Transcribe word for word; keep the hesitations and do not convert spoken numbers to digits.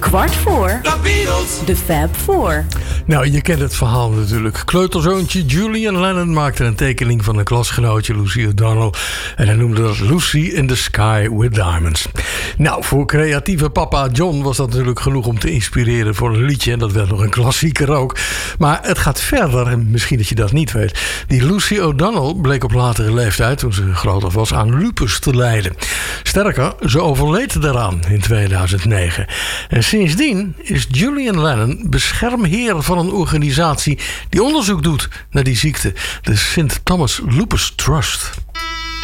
Kwart voor The Beatles. de Fab Four. Nou, je kent het verhaal natuurlijk. Kleuterzoontje Julian Lennon maakte een tekening van een klasgenootje, Lucy O'Donnell. En hij noemde dat Lucy in the Sky with Diamonds. Nou, voor creatieve papa John was dat natuurlijk genoeg om te inspireren voor een liedje. En dat werd nog een klassieker ook. Maar het gaat verder, en misschien dat je dat niet weet. Die Lucy O'Donnell bleek op latere leeftijd, toen ze groter was, aan lupus te lijden. Sterker, ze overleed daaraan in tweeduizend negen. En sindsdien is Julian Lennon beschermheer van een organisatie die onderzoek doet naar die ziekte. De Saint Thomas Lupus Trust.